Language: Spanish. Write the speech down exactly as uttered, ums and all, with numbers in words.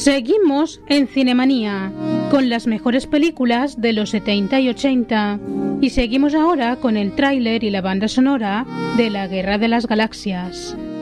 Seguimos en Cinemanía, con las mejores películas de los setenta y ochenta. Y seguimos ahora con el tráiler y la banda sonora de La Guerra de las Galaxias.